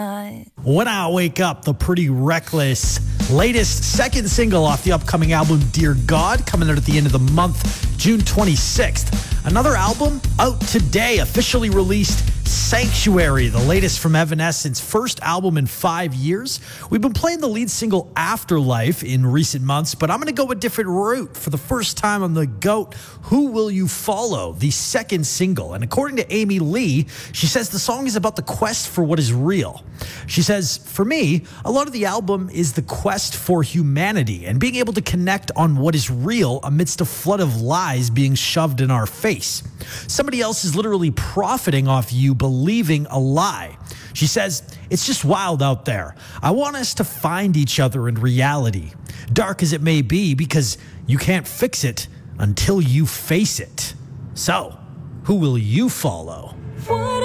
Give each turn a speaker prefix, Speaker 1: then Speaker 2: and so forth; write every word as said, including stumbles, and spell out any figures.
Speaker 1: When I Wake Up, the Pretty Reckless latest second single off the upcoming album Dear God, coming out at the end of the month, June twenty-sixth. Another album out today, officially released, Sanctuary, the latest from Evanescence, first album in five years. We've been playing the lead single Afterlife in recent months, but I'm going to go a different route. For the first time on the GOAT, Who Will You Follow, the second single. And according to Amy Lee, she says the song is about the quest for what is real. She says, for me, a lot of the album is the quest for humanity and being able to connect on what is real amidst a flood of lies being shoved in our face. Somebody else is literally profiting off you believing a lie. She says, it's just wild out there. I want us to find each other in reality, dark as it may be, because you can't fix it until you face it. So, who will you follow?